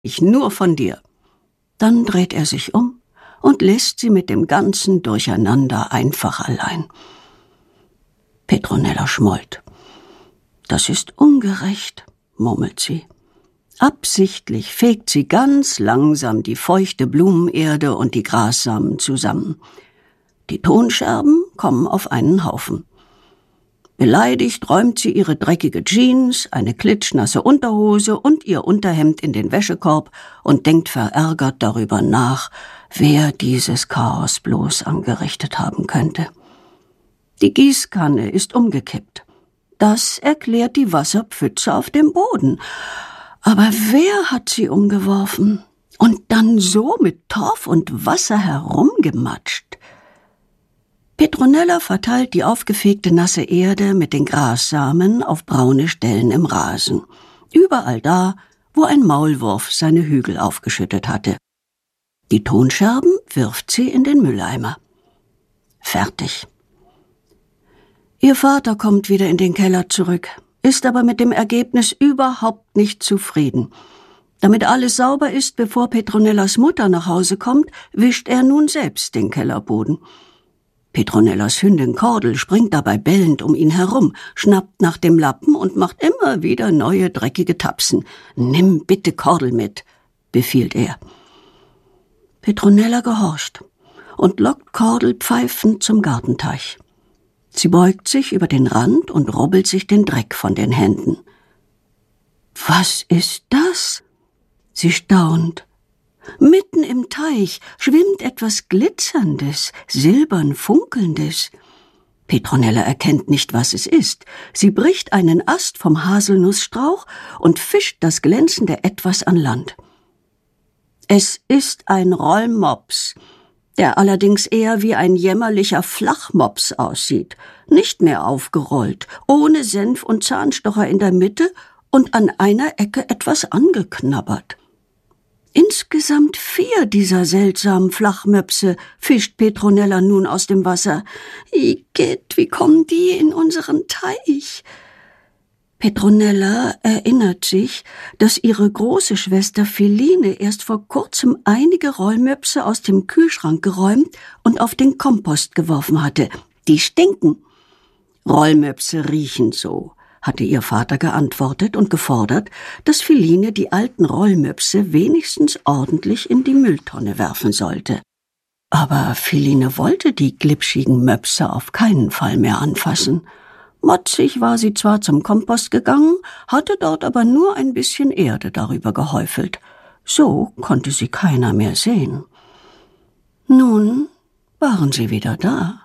ich nur von dir.« Dann dreht er sich um und lässt sie mit dem ganzen Durcheinander einfach allein. Petronella schmollt. »Das ist ungerecht«, murmelt sie. Absichtlich fegt sie ganz langsam die feuchte Blumenerde und die Grassamen zusammen. Die Tonscherben kommen auf einen Haufen. Beleidigt räumt sie ihre dreckige Jeans, eine klitschnasse Unterhose und ihr Unterhemd in den Wäschekorb und denkt verärgert darüber nach, wer dieses Chaos bloß angerichtet haben könnte. Die Gießkanne ist umgekippt. Das erklärt die Wasserpfütze auf dem Boden. Aber wer hat sie umgeworfen und dann so mit Torf und Wasser herumgematscht? Petronella verteilt die aufgefegte nasse Erde mit den Grassamen auf braune Stellen im Rasen. Überall da, wo ein Maulwurf seine Hügel aufgeschüttet hatte. Die Tonscherben wirft sie in den Mülleimer. Fertig. Ihr Vater kommt wieder in den Keller zurück, ist aber mit dem Ergebnis überhaupt nicht zufrieden. Damit alles sauber ist, bevor Petronellas Mutter nach Hause kommt, wischt er nun selbst den Kellerboden. Petronellas Hündin Kordel springt dabei bellend um ihn herum, schnappt nach dem Lappen und macht immer wieder neue dreckige Tapsen. »Nimm bitte Kordel mit«, befiehlt er. Petronella gehorcht und lockt Kordel pfeifend zum Gartenteich. Sie beugt sich über den Rand und rubbelt sich den Dreck von den Händen. »Was ist das?« Sie staunt. Mitten im Teich schwimmt etwas Glitzerndes, silbern Funkelndes. Petronella erkennt nicht, was es ist. Sie bricht einen Ast vom Haselnussstrauch und fischt das glänzende Etwas an Land. Es ist ein Rollmops, der allerdings eher wie ein jämmerlicher Flachmops aussieht, nicht mehr aufgerollt, ohne Senf und Zahnstocher in der Mitte und an einer Ecke etwas angeknabbert. Insgesamt 4 dieser seltsamen Flachmöpse fischt Petronella nun aus dem Wasser. Igitt, wie kommen die in unseren Teich? Petronella erinnert sich, dass ihre große Schwester Feline erst vor kurzem einige Rollmöpse aus dem Kühlschrank geräumt und auf den Kompost geworfen hatte. Die stinken. Rollmöpse riechen so, hatte ihr Vater geantwortet und gefordert, dass Feline die alten Rollmöpse wenigstens ordentlich in die Mülltonne werfen sollte. Aber Feline wollte die glitschigen Möpse auf keinen Fall mehr anfassen. Motzig war sie zwar zum Kompost gegangen, hatte dort aber nur ein bisschen Erde darüber gehäufelt. So konnte sie keiner mehr sehen. Nun waren sie wieder da.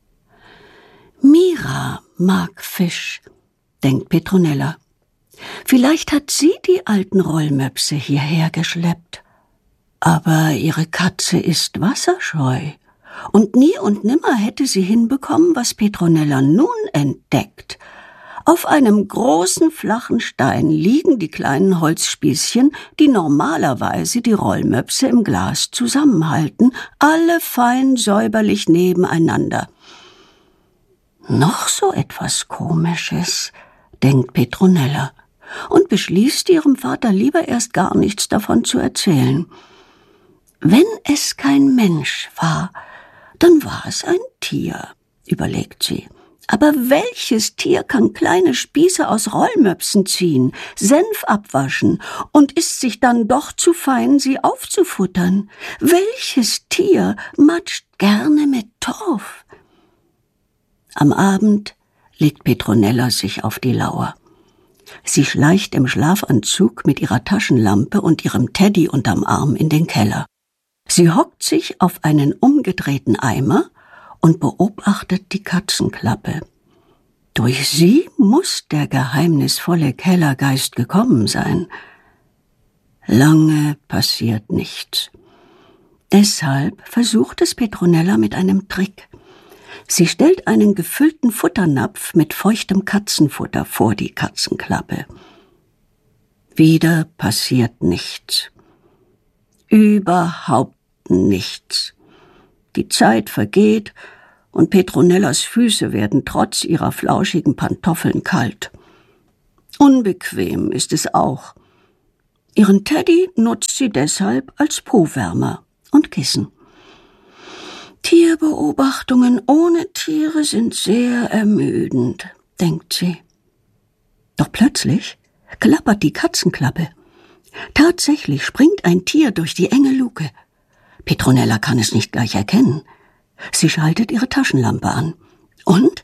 Mira mag Fisch, denkt Petronella. Vielleicht hat sie die alten Rollmöpse hierher geschleppt. Aber ihre Katze ist wasserscheu. Und nie und nimmer hätte sie hinbekommen, was Petronella nun entdeckt. Auf einem großen, flachen Stein liegen die kleinen Holzspießchen, die normalerweise die Rollmöpse im Glas zusammenhalten, alle fein säuberlich nebeneinander. Noch so etwas Komisches, denkt Petronella und beschließt, ihrem Vater lieber erst gar nichts davon zu erzählen. Wenn es kein Mensch war, dann war es ein Tier, überlegt sie. Aber welches Tier kann kleine Spieße aus Rollmöpsen ziehen, Senf abwaschen und ist sich dann doch zu fein, sie aufzufuttern? Welches Tier matscht gerne mit Torf? Am Abend legt Petronella sich auf die Lauer. Sie schleicht im Schlafanzug mit ihrer Taschenlampe und ihrem Teddy unterm Arm in den Keller. Sie hockt sich auf einen umgedrehten Eimer und beobachtet die Katzenklappe. Durch sie muss der geheimnisvolle Kellergeist gekommen sein. Lange passiert nichts. Deshalb versucht es Petronella mit einem Trick. Sie stellt einen gefüllten Futternapf mit feuchtem Katzenfutter vor die Katzenklappe. Wieder passiert nichts. Überhaupt nichts. Die Zeit vergeht und Petronellas Füße werden trotz ihrer flauschigen Pantoffeln kalt. Unbequem ist es auch. Ihren Teddy nutzt sie deshalb als Po-Wärmer und Kissen. Tierbeobachtungen ohne Tiere sind sehr ermüdend, denkt sie. Doch plötzlich klappert die Katzenklappe. Tatsächlich springt ein Tier durch die enge Luke. Petronella kann es nicht gleich erkennen. Sie schaltet ihre Taschenlampe an. Und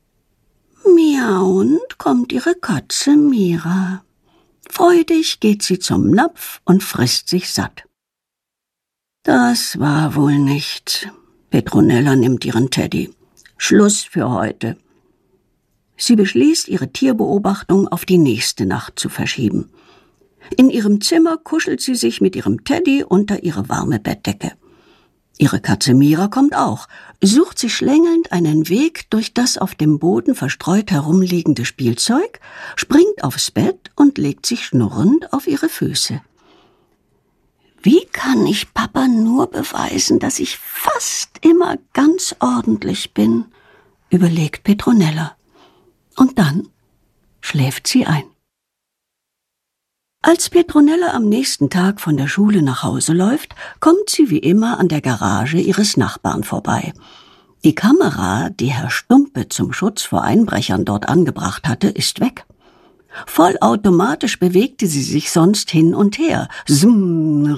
miauend kommt ihre Katze Mira. Freudig geht sie zum Napf und frisst sich satt. Das war wohl nichts. Petronella nimmt ihren Teddy. Schluss für heute. Sie beschließt, ihre Tierbeobachtung auf die nächste Nacht zu verschieben. In ihrem Zimmer kuschelt sie sich mit ihrem Teddy unter ihre warme Bettdecke. Ihre Katze Mira kommt auch, sucht sich schlängelnd einen Weg durch das auf dem Boden verstreut herumliegende Spielzeug, springt aufs Bett und legt sich schnurrend auf ihre Füße. Wie kann ich Papa nur beweisen, dass ich fast immer ganz ordentlich bin, überlegt Petronella. Und dann schläft sie ein. Als Petronella am nächsten Tag von der Schule nach Hause läuft, kommt sie wie immer an der Garage ihres Nachbarn vorbei. Die Kamera, die Herr Stumpe zum Schutz vor Einbrechern dort angebracht hatte, ist weg. Vollautomatisch bewegte sie sich sonst hin und her, und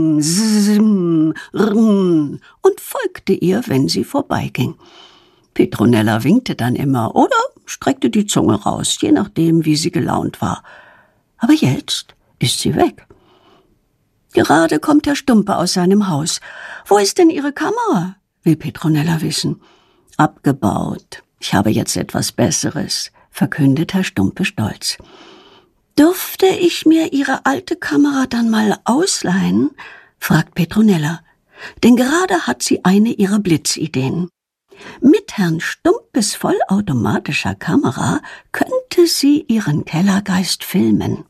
folgte ihr, wenn sie vorbeiging. Petronella winkte dann immer oder streckte die Zunge raus, je nachdem, wie sie gelaunt war. Aber jetzt ist sie weg. Gerade kommt Herr Stumpe aus seinem Haus. »Wo ist denn Ihre Kamera?« will Petronella wissen. »Abgebaut. Ich habe jetzt etwas Besseres«, verkündet Herr Stumpe stolz. »Dürfte ich mir Ihre alte Kamera dann mal ausleihen?« fragt Petronella. Denn gerade hat sie eine ihrer Blitzideen. Mit Herrn Stumpes vollautomatischer Kamera könnte sie ihren Kellergeist filmen.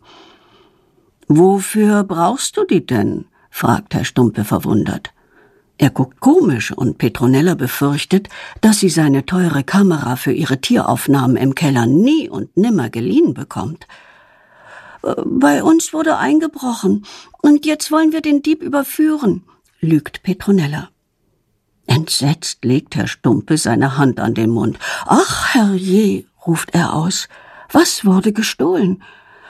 »Wofür brauchst du die denn?« fragt Herr Stumpe verwundert. Er guckt komisch und Petronella befürchtet, dass sie seine teure Kamera für ihre Tieraufnahmen im Keller nie und nimmer geliehen bekommt. »Bei uns wurde eingebrochen und jetzt wollen wir den Dieb überführen«, lügt Petronella. Entsetzt legt Herr Stumpe seine Hand an den Mund. »Ach, herrje«, ruft er aus. »Was wurde gestohlen?«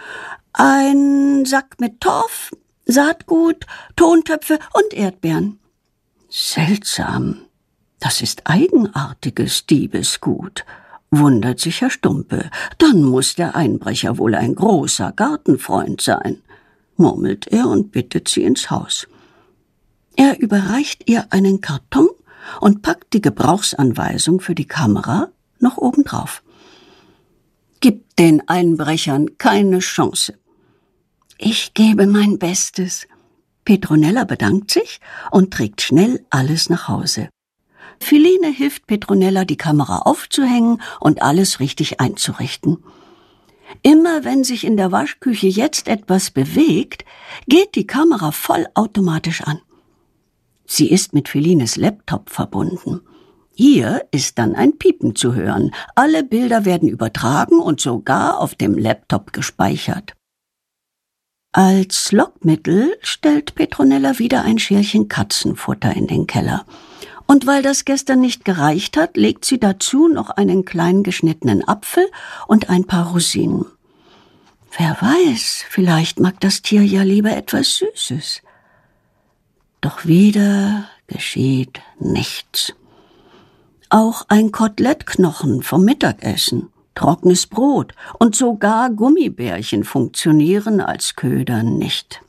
»Ein Sack mit Torf, Saatgut, Tontöpfe und Erdbeeren.« »Seltsam. Das ist eigenartiges Diebesgut«, wundert sich Herr Stumpe. »Dann muss der Einbrecher wohl ein großer Gartenfreund sein«, murmelt er und bittet sie ins Haus. Er überreicht ihr einen Karton und packt die Gebrauchsanweisung für die Kamera noch obendrauf. »Gib den Einbrechern keine Chance.« »Ich gebe mein Bestes.« Petronella bedankt sich und trägt schnell alles nach Hause. Philine hilft Petronella, die Kamera aufzuhängen und alles richtig einzurichten. Immer wenn sich in der Waschküche jetzt etwas bewegt, geht die Kamera vollautomatisch an. Sie ist mit Philines Laptop verbunden. Hier ist dann ein Piepen zu hören. Alle Bilder werden übertragen und sogar auf dem Laptop gespeichert. Als Lockmittel stellt Petronella wieder ein Schälchen Katzenfutter in den Keller. Und weil das gestern nicht gereicht hat, legt sie dazu noch einen klein geschnittenen Apfel und ein paar Rosinen. Wer weiß, vielleicht mag das Tier ja lieber etwas Süßes. Doch wieder geschieht nichts. Auch ein Kotelettknochen vom Mittagessen, trockenes Brot und sogar Gummibärchen funktionieren als Köder nicht.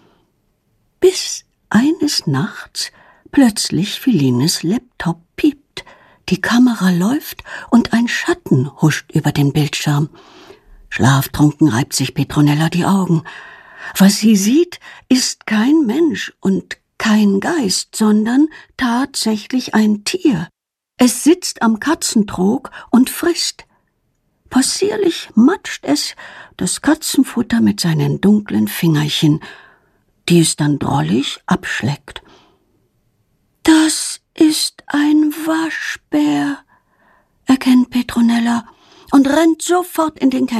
Bis eines Nachts plötzlich Philines Laptop piept, die Kamera läuft und ein Schatten huscht über den Bildschirm. Schlaftrunken reibt sich Petronella die Augen. Was sie sieht, ist kein Mensch und kein Geist, sondern tatsächlich ein Tier. Es sitzt am Katzentrog und frisst. Possierlich matscht es das Katzenfutter mit seinen dunklen Fingerchen, die es dann drollig abschleckt. »Das ist ein Waschbär«, erkennt Petronella und rennt sofort in den Keller.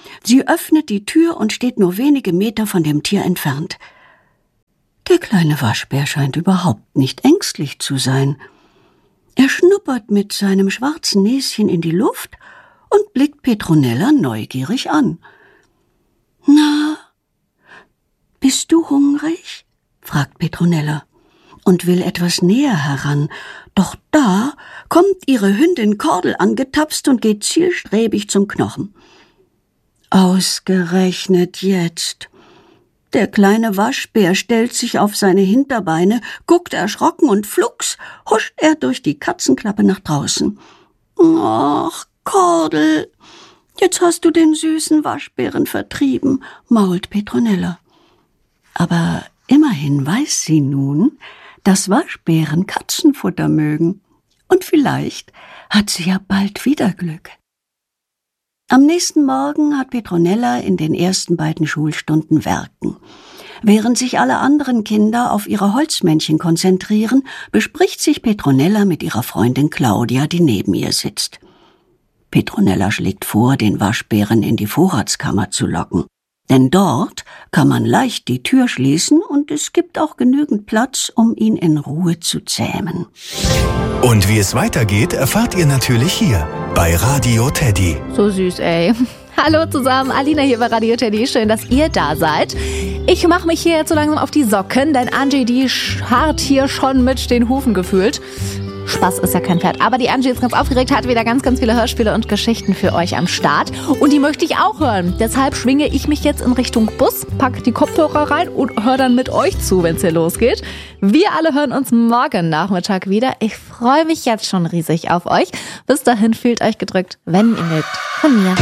Sie öffnet die Tür und steht nur wenige Meter von dem Tier entfernt. Der kleine Waschbär scheint überhaupt nicht ängstlich zu sein. Er schnuppert mit seinem schwarzen Näschen in die Luft und blickt Petronella neugierig an. »Na, bist du hungrig?« fragt Petronella und will etwas näher heran. Doch da kommt ihre Hündin Kordel angetapst und geht zielstrebig zum Knochen. Ausgerechnet jetzt. Der kleine Waschbär stellt sich auf seine Hinterbeine, guckt erschrocken und flugs huscht er durch die Katzenklappe nach draußen. »Ach, Kordel, jetzt hast du den süßen Waschbären vertrieben«, mault Petronella. Aber immerhin weiß sie nun, dass Waschbären Katzenfutter mögen. Und vielleicht hat sie ja bald wieder Glück. Am nächsten Morgen hat Petronella in den ersten beiden Schulstunden Werken. Während sich alle anderen Kinder auf ihre Holzmännchen konzentrieren, bespricht sich Petronella mit ihrer Freundin Claudia, die neben ihr sitzt. Petronella schlägt vor, den Waschbären in die Vorratskammer zu locken. Denn dort kann man leicht die Tür schließen und es gibt auch genügend Platz, um ihn in Ruhe zu zähmen. Und wie es weitergeht, erfahrt ihr natürlich hier bei Radio Teddy. So süß, ey. Hallo zusammen, Alina hier bei Radio Teddy. Schön, dass ihr da seid. Ich mache mich hier jetzt so langsam auf die Socken, denn Angie, die scharrt hier schon mit den Hufen gefühlt. Spaß ist ja kein Pferd. Aber die Angie ist ganz aufgeregt, hat wieder ganz, ganz viele Hörspiele und Geschichten für euch am Start. Und die möchte ich auch hören. Deshalb schwinge ich mich jetzt in Richtung Bus, pack die Kopfhörer rein und höre dann mit euch zu, wenn es hier losgeht. Wir alle hören uns morgen Nachmittag wieder. Ich freue mich jetzt schon riesig auf euch. Bis dahin fühlt euch gedrückt, wenn ihr mögt. Von mir.